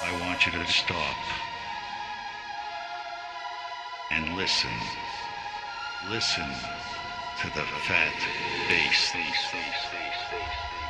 I want you to stop and listen. Listen to the fat bass.